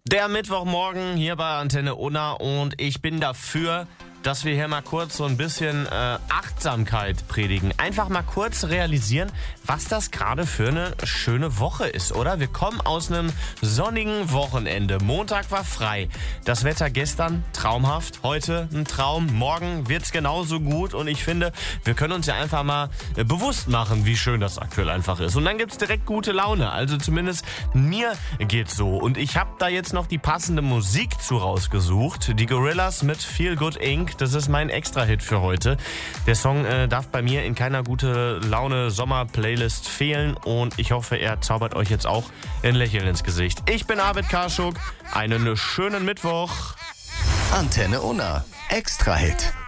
Der Mittwochmorgen hier bei Antenne Unna und ich bin dafür, dass wir hier mal kurz so ein bisschen Achtsamkeit predigen. Einfach mal kurz realisieren, was das gerade für eine schöne Woche ist, oder? Wir kommen aus einem sonnigen Wochenende. Montag war frei. Das Wetter gestern traumhaft, heute ein Traum, morgen wird's genauso gut und ich finde, wir können uns ja einfach mal bewusst machen, wie schön das aktuell einfach ist. Und dann gibt's direkt gute Laune, also zumindest mir geht's so. Und ich habe da jetzt noch die passende Musik zu rausgesucht. Die Gorillaz mit Feel Good Inc. Das ist mein Extra-Hit für heute. Der Song darf bei mir in keiner gute Laune Sommer-Playlist fehlen und ich hoffe, er zaubert euch jetzt auch ein Lächeln ins Gesicht. Ich bin Arvid Karschuk. Einen schönen Mittwoch. Antenne Unna. Extra-Hit.